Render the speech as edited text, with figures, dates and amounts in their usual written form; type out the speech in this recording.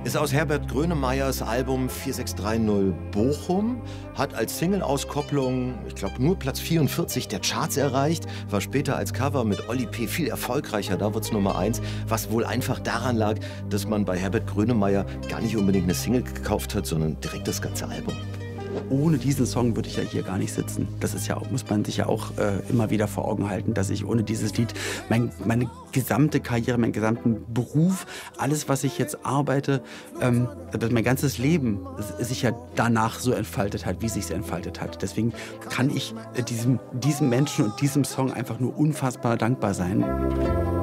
Ist aus Herbert Grönemeyers Album 4630 Bochum, hat als Single-Auskopplung, ich glaube, nur Platz 44 der Charts erreicht, war später als Cover mit Olli P. viel erfolgreicher, da wird's Nummer 1, was wohl einfach daran lag, dass man bei Herbert Grönemeyer gar nicht unbedingt eine Single gekauft hat, sondern direkt das ganze Album. Ohne diesen Song würde ich ja hier gar nicht sitzen. Das ist ja auch, muss man sich ja auch immer wieder vor Augen halten, dass ich ohne dieses Lied meine gesamte Karriere, meinen gesamten Beruf, alles, was ich jetzt arbeite, dass mein ganzes Leben sich ja danach so entfaltet hat, wie es sich entfaltet hat. Deswegen kann ich diesem Menschen und diesem Song einfach nur unfassbar dankbar sein.